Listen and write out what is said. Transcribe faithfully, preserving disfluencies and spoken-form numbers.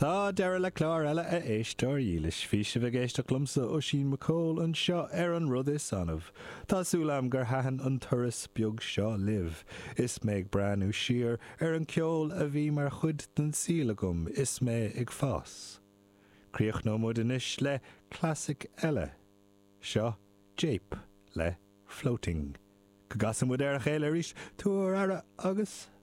Tá deire le clár eile a éistóir dílis fi se bheith géiste clumsa ó sin McCall an seo ar an rud is anmh. Tásúlam gur hahan an turas beag seo liv. Is méid breanú siar ar an ceol a bhí mar chud den sílagum is mé ag fás. Críoch nó mud inis le classic eile. Seo Jape le Floating. Cagasam mud ar a chéile ríis túair ara agus